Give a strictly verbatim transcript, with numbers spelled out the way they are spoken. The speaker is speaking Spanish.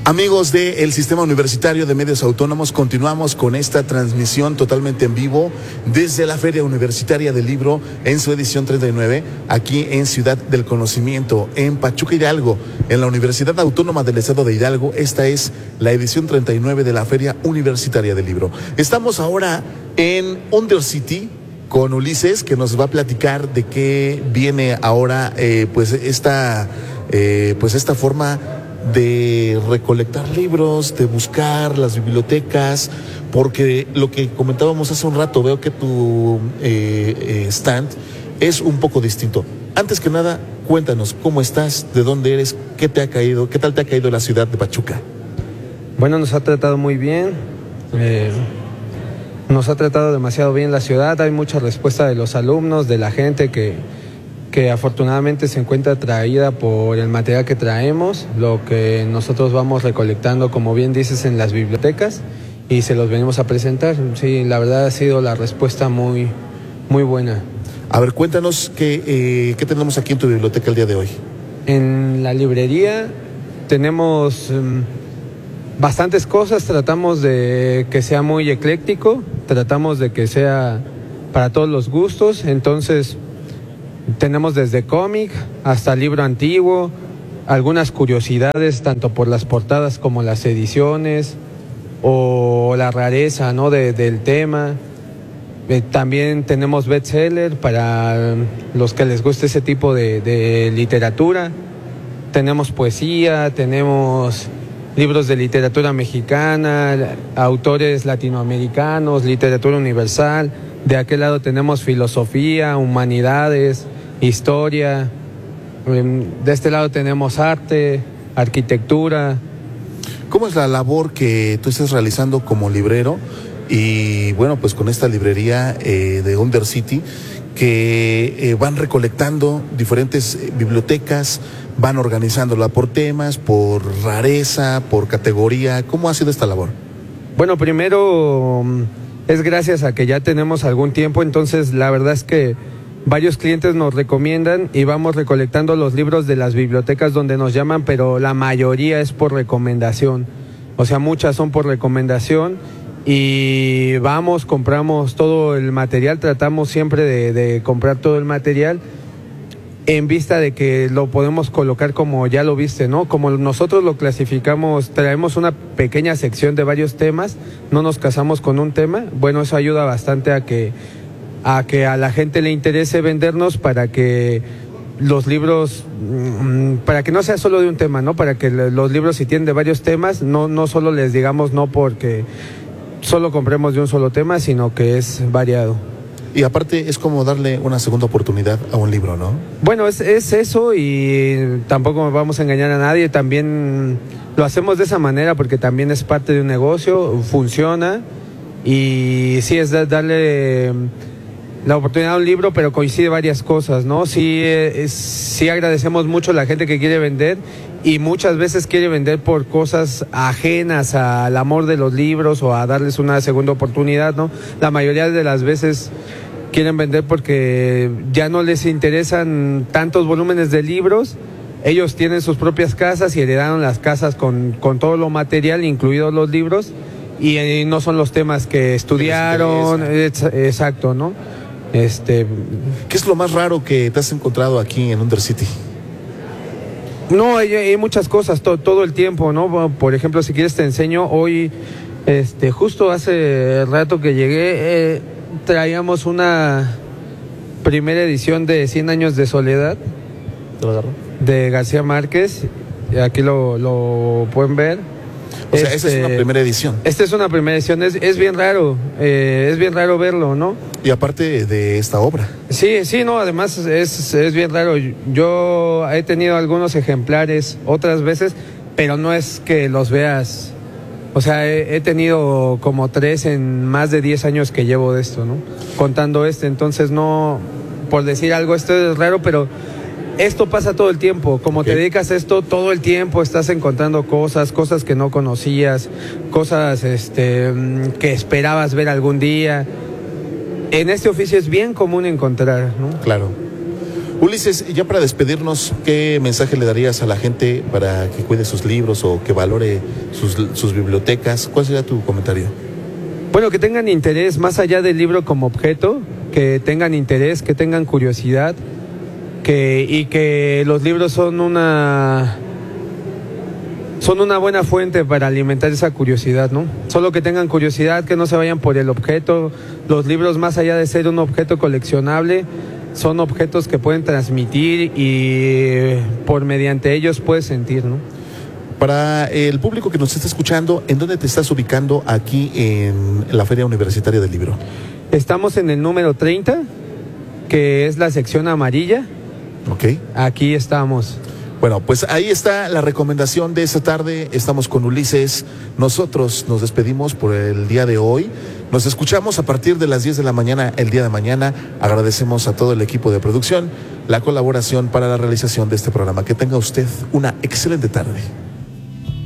Amigos del Sistema Universitario de Medios Autónomos, continuamos con esta transmisión totalmente en vivo desde la Feria Universitaria del Libro en su edición treinta y nueve, aquí en Ciudad del Conocimiento, en Pachuca, Hidalgo, en la Universidad Autónoma del Estado de Hidalgo. Esta es la edición treinta y nueve de la Feria Universitaria del Libro. Estamos ahora en Undercity con Ulises, que nos va a platicar de qué viene ahora eh, pues esta eh, pues esta forma de recolectar libros, de buscar las bibliotecas, porque lo que comentábamos hace un rato, veo que tu eh, eh, stand es un poco distinto. Antes que nada, cuéntanos cómo estás, de dónde eres, qué te ha caído, qué tal te ha caído la ciudad de Pachuca. Bueno, nos ha tratado muy bien, eh, nos ha tratado demasiado bien la ciudad. Hay mucha respuesta de los alumnos, de la gente que que afortunadamente se encuentra atraída por el material que traemos, lo que nosotros vamos recolectando, como bien dices, en las bibliotecas, y se los venimos a presentar. Sí, la verdad ha sido la respuesta muy, muy buena. A ver, cuéntanos qué, eh, qué tenemos aquí en tu biblioteca el día de hoy. En la librería tenemos um, bastantes cosas, tratamos de que sea muy ecléctico, tratamos de que sea para todos los gustos, entonces tenemos desde cómic hasta libro antiguo, algunas curiosidades tanto por las portadas como las ediciones o la rareza, ¿no?, de, del tema. Eh, también tenemos bestseller para los que les guste ese tipo de, de literatura. Tenemos poesía, tenemos libros de literatura mexicana, autores latinoamericanos, literatura universal. De aquel lado tenemos filosofía, humanidades, historia. De este lado tenemos arte, arquitectura. ¿Cómo es la labor que tú estás realizando como librero? Y bueno, pues con esta librería eh, de Undercity, que eh, van recolectando diferentes eh, bibliotecas, van organizándola por temas, por rareza, por categoría. ¿Cómo ha sido esta labor? Bueno, primero es gracias a que ya tenemos algún tiempo, entonces la verdad es que varios clientes nos recomiendan y vamos recolectando los libros de las bibliotecas donde nos llaman, pero la mayoría es por recomendación. O sea, muchas son por recomendación y vamos, compramos todo el material, tratamos siempre de, de comprar todo el material en vista de que lo podemos colocar como ya lo viste, ¿no? Como nosotros lo clasificamos, traemos una pequeña sección de varios temas, no nos casamos con un tema. Bueno, eso ayuda bastante a que a que a la gente le interese vendernos, para que los libros, para que no sea solo de un tema, ¿no? Para que los libros, si tienen de varios temas, no, no solo les digamos no porque solo compremos de un solo tema, sino que es variado. Y aparte es como darle una segunda oportunidad a un libro, ¿no? Bueno, es, es eso, y tampoco vamos a engañar a nadie, también lo hacemos de esa manera porque también es parte de un negocio, funciona, y sí es darle la oportunidad a un libro, pero coincide varias cosas, ¿no? Sí, es, sí agradecemos mucho a la gente que quiere vender, y muchas veces quiere vender por cosas ajenas al amor de los libros o a darles una segunda oportunidad, ¿no? La mayoría de las veces quieren vender porque ya no les interesan tantos volúmenes de libros. Ellos tienen sus propias casas y heredaron las casas con, con todo lo material, incluidos los libros, y, y no son los temas que estudiaron. Es, exacto, ¿no? Este, ¿Qué es lo más raro que te has encontrado aquí en Undercity? No, hay, hay muchas cosas to, todo el tiempo, ¿no? Por ejemplo, si quieres te enseño. Hoy, este, justo hace rato que llegué, eh, traíamos una primera edición de Cien años de soledad. ¿Te lo agarro? De García Márquez. Aquí lo, lo pueden ver. O sea, este, esa es una primera edición. Esta es una primera edición, es, es bien raro, eh, es bien raro verlo, ¿no? Y aparte de esta obra. Sí, sí, no, además es, es bien raro. Yo he tenido algunos ejemplares otras veces, pero no es que los veas. O sea, he, he tenido como tres en más de diez años que llevo de esto, ¿no? Contando este, entonces no, por decir algo, esto es raro, pero esto pasa todo el tiempo. Como okay. Te dedicas a esto todo el tiempo, estás encontrando cosas, cosas que no conocías, cosas este, que esperabas ver algún día. En este oficio es bien común encontrar, ¿no? Claro. Ulises, ya para despedirnos, ¿qué mensaje le darías a la gente para que cuide sus libros o que valore sus, sus bibliotecas? ¿Cuál sería tu comentario? Bueno, que tengan interés más allá del libro como objeto, que tengan interés, que tengan curiosidad, que y que los libros son una son una buena fuente para alimentar esa curiosidad, ¿no? Solo que tengan curiosidad, que no se vayan por el objeto. Los libros, más allá de ser un objeto coleccionable, son objetos que pueden transmitir y por mediante ellos puedes sentir, ¿no? Para el público que nos está escuchando, ¿en dónde te estás ubicando aquí en la Feria Universitaria del Libro? Estamos en el número treinta, que es la sección amarilla. Ok. Aquí estamos. Bueno, pues ahí está la recomendación de esta tarde. Estamos con Ulises. Nosotros nos despedimos por el día de hoy. Nos escuchamos a partir de las diez de la mañana el día de mañana. Agradecemos a todo el equipo de producción la colaboración para la realización de este programa. Que tenga usted una excelente tarde.